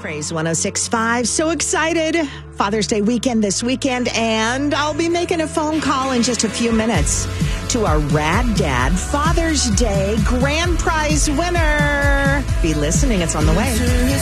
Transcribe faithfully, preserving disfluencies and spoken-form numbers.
Praise one oh six point five. So excited. Father's Day weekend this weekend. And I'll be making a phone call in just a few minutes to our Rad Dad Father's Day grand prize winner. Be listening. It's on the way.